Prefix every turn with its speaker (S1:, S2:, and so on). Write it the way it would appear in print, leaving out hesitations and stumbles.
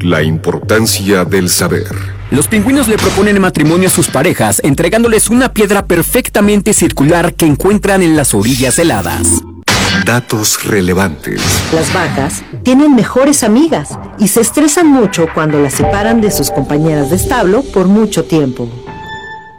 S1: La importancia del saber.
S2: Los pingüinos le proponen matrimonio a sus parejas, entregándoles una piedra perfectamente circular que encuentran en las orillas heladas.
S1: Datos relevantes.
S3: Las vacas tienen mejores amigas y se estresan mucho cuando las separan de sus compañeras de establo por mucho tiempo.